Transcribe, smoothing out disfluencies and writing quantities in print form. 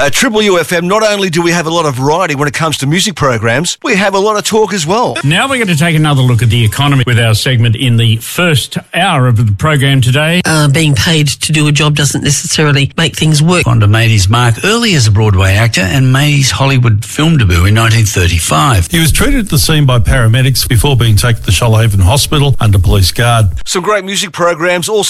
Triple UFM, not only do we have a lot of variety when it comes to music programs, we have a lot of talk as well. Now we're going to take another look at the economy with our segment in the first hour of the program today. Being paid to do a job doesn't necessarily make things work. Fonda made his mark early as a Broadway actor and made his Hollywood film debut in 1935. He was treated at the scene by paramedics before being taken to Shoalhaven Hospital under police guard. Some great music programs also